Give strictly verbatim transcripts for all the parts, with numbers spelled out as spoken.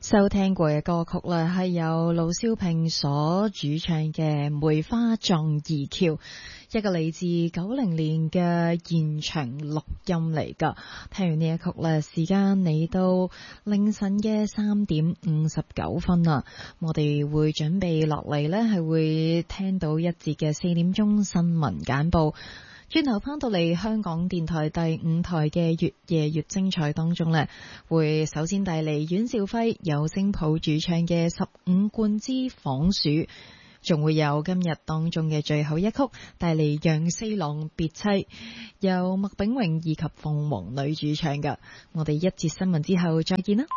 收聽過嘅歌曲咧，係由盧少平所主唱嘅《梅花撞二橋》，一個嚟自九零年嘅現場錄音嚟噶。聽完呢一曲咧，時間嚟到凌晨嘅三點五十九分啦。我哋會準備落嚟咧，係會聽到一節嘅四點鐘新聞簡報。轉頭翻到嚟香港電台第五台嘅越夜越精彩當中呢，會首先帶嚟阮兆輝由聲抱主唱嘅十五貫之仿鼠，仲會有今日當中嘅最後一曲帶嚟楊四郎別妻，由麥炳榮以及鳳凰女主唱嘅。我哋一節新聞之後再見啦。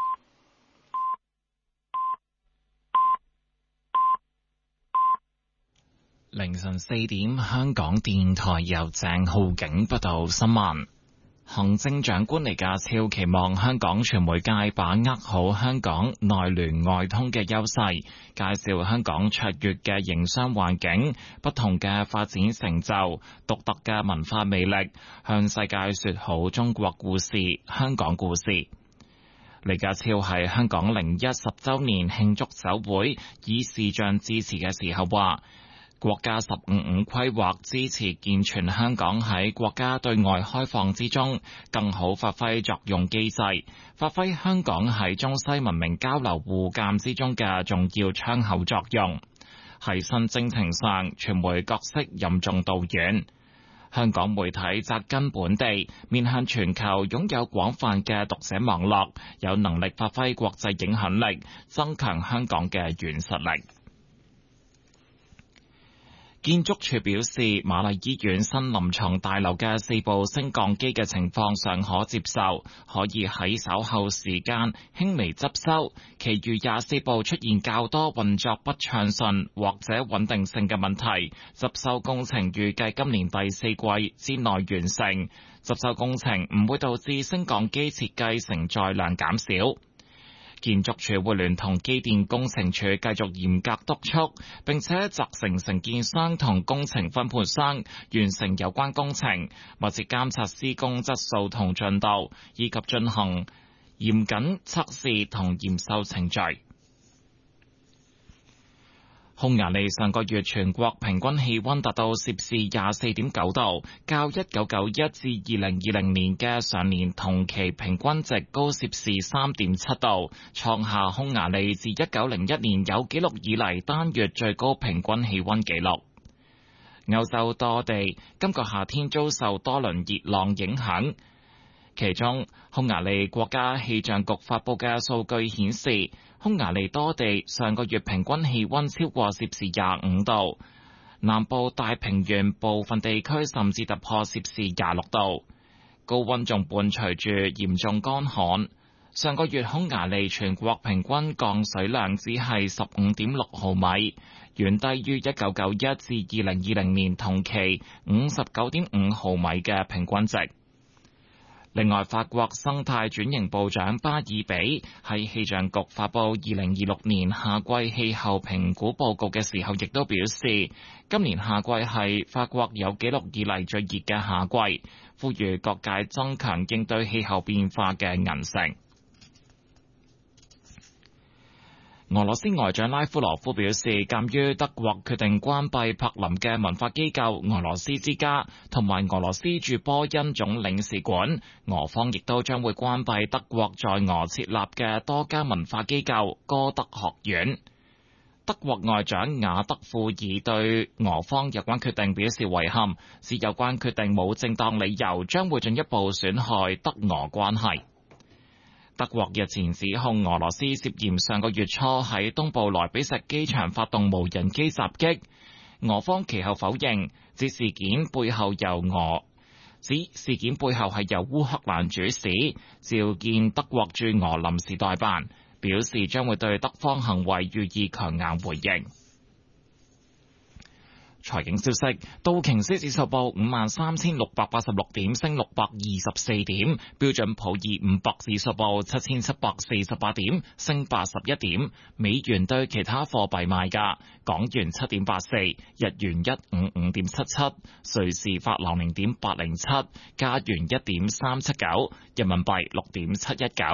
凌晨四點，香港電台由鄭浩景報道新聞。行政長官李家超期望香港傳媒界把握好香港內聯外通嘅優勢，介紹香港卓越嘅營商環境、不同嘅發展成就、獨特嘅文化魅力，向世界說好中國故事、香港故事。李家超喺香港零一十週年慶祝酒會以視像致辭嘅時候話，國家十五五規劃支持健全香港喺國家對外開放之中更好發揮作用機制，發揮香港喺中西文明交流互鑒之中嘅重要窗口作用。喺新征程上，傳媒角色任重道遠。香港媒體扎根本地，面向全球，擁有廣泛嘅讀者網絡，有能力發揮國際影響力，增強香港嘅軟實力。建築署表示，瑪麗醫院新臨床大樓嘅四部升降機嘅情況尚可接受，可以喺稍後時間輕微執修。其餘廿四部出現較多運作不暢順或者穩定性嘅問題，執修工程預計今年第四季之內完成。執修工程唔會導致升降機設計承載量減少。建築署會聯同機電工程署繼續嚴格督促，並且責成承建商同工程分判商完成有關工程，密切監察施工質素同進度，以及進行嚴謹測試同驗收程序。匈牙利上個月全國平均氣溫達到攝氏廿四點九度，較一九九一至二零二零年嘅上年同期平均值高攝氏三點七度，創下匈牙利自一九零一年有紀錄以嚟單月最高平均氣溫紀錄。歐洲多地今個夏天遭受多輪熱浪影響，其中匈牙利國家氣象局發布嘅數據顯示，匈牙利多地上個月平均氣溫超過攝氏廿五度，南部大平原部分地區甚至突破攝氏廿六度，高溫仲伴隨住嚴重乾旱。上個月匈牙利全國平均降水量只係十五點六毫米，遠低於一九九一至二零二零年同期五十九點五毫米嘅平均值。另外，法國生態轉型部長巴爾比喺氣象局發布二零二六年夏季氣候評估報告嘅時候，亦都表示，今年夏季係法國有紀錄以嚟最熱嘅夏季，呼籲各界增強應對氣候變化嘅韌性。俄羅斯外長拉夫羅夫表示，鑑於德國決定關閉柏林嘅文化機構俄羅斯之家同埋俄羅斯駐波恩總領事館，俄方亦都將會關閉德國在俄設立嘅多家文化機構歌德學院。德國外長雅德庫爾對俄方有關決定表示遺憾，指有關決定冇正當理由，將會進一步損害德俄關係。德國日前指控俄羅斯涉嫌上個月初喺東部萊比錫機場發動無人機襲擊，俄方其後否認，指事件背後由俄指事件背後係由烏克蘭主使，召見德國駐俄臨時代辦，表示將會對德方行為予以強硬回應。財經消息，道瓊斯指數報五萬三千六百八十六點，升六百二十四點；標準普爾五百指數報七千七百四十八點，升八十一點。美元對其他貨幣賣價：港元七點八四，日元一五五點七七，瑞士法郎零點八零七，加元一點三七九，人民幣六點七一九。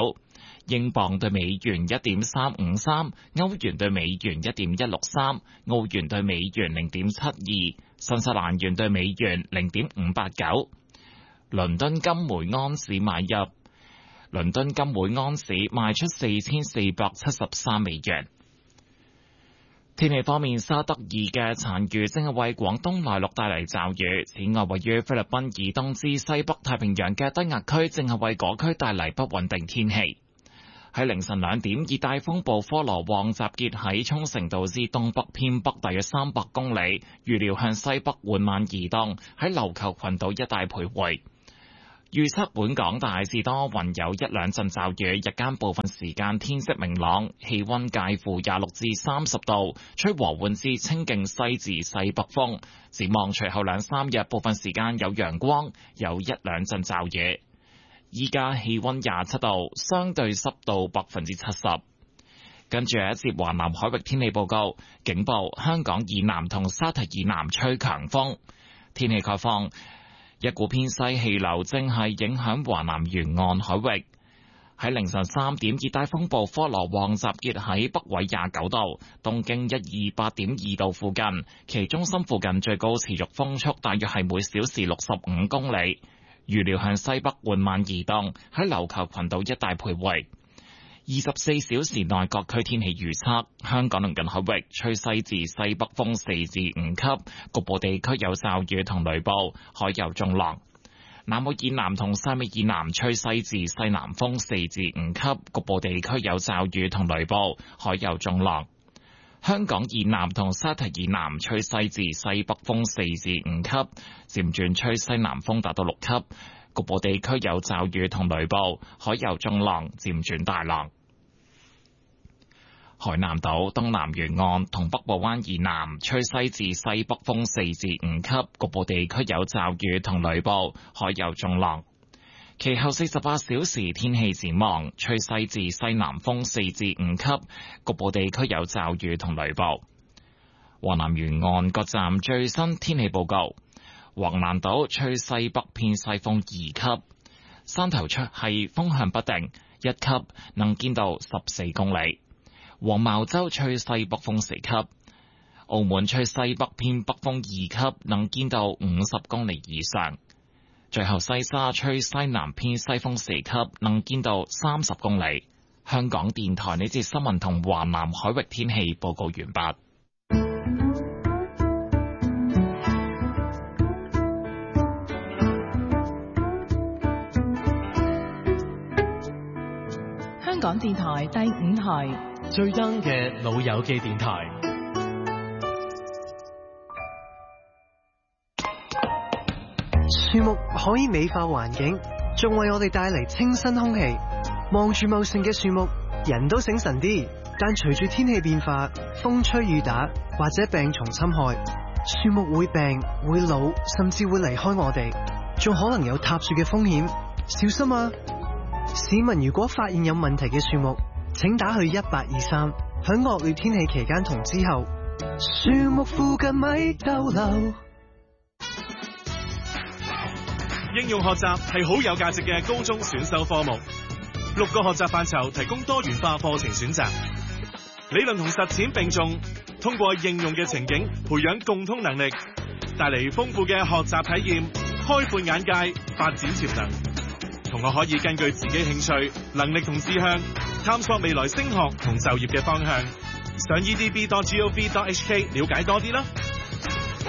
英鎊對美元一點三五三，歐元對美元一點一六三，澳元對美元零點七二，新西蘭元對美元零點五八九。倫敦金每安士買入，倫敦金每安士賣出四千四百七十三美元。天氣方面，沙德爾嘅殘餘正係為廣東內陸帶嚟驟雨。此外，位於菲律賓以東至西北太平洋嘅低壓區正係為嗰區帶嚟不穩定天氣。喺凌晨兩點，熱帶風暴科羅旺集結喺沖繩島之東北偏北大約三百公里，預料向西北緩慢移動，喺琉球群島一帶徘徊。預測本港大致多雲，有一兩陣驟雨，日間部分時間天色明朗，氣溫介乎廿六至三十度，吹和緩至清勁西至西北風。展望隨後兩三日，部分時間有陽光，有一兩陣驟雨。依家氣溫廿七度，相對濕度百分之七十。跟住一節華南海域天氣報告，警報：香港以南同沙堤以南吹強風。天氣概況。一股偏西氣流正係影響華南沿岸海域。喺凌晨三點，熱帶風暴科羅旺集結喺北緯廿九度、東經一二八點二度附近，其中心附近最高持續風速大約係每小時六十五公里，預料向西北緩慢移動，喺琉球群島一帶徘徊。二十四小時內各區天氣預測：香港鄰近海域吹西至西北風四至五級，局部地區有驟雨同雷暴，海有中浪。南澳以南同汕尾以南吹西至西南風四至五級，局部地區有驟雨同雷暴，海有中浪。香港以南同沙堤以南吹西至西北風四至五級，漸轉吹西南風達到六級。局部地區有驟雨同雷暴，海有中浪，漸轉大浪。海南島東南沿岸同北部灣以南吹西至西北風四至五級，局部地區有驟雨同雷暴，海有中浪。其後四十八小時天氣展望，吹西至西南風四至五級，局部地區有驟雨同雷暴。華南沿岸各站最新天氣報告。橫瀾島吹西北偏西風二級，山頭出係風向不定一級，能見度十四公里。黃茅洲吹西北風四級，澳門吹西北偏北風二級，能見度五十公里以上。最後西沙吹西南偏西風四級，能見度三十公里。香港電台呢節新聞同華南海域天氣報告完畢。 香港電台第五台最 young 嘅老友記電台。 樹木可以美化環境，仲為我哋帶嚟清新空氣。望住茂盛嘅樹木，人都醒神啲。但隨住天氣變化，風吹雨打或者病蟲侵害，樹木會病、會老，甚至會離開我哋，仲可能有塌樹嘅風險。小心啊！市民如果發現有問題嘅樹木，請打去一八二三。響惡劣天氣期間同之後，樹木附近咪逗留。 應用學習係好有價值嘅高中選修科目，六個學習範疇提供多元化課程選擇，理論同實踐並重，通過應用嘅情景培養共通能力，帶嚟豐富嘅學習體驗，開闊眼界，發展潛能。同學可以根據自己興趣、能力同志向，探索未來升學同就業嘅方向。上 e d b dot gov dot h k 了解多啲啦。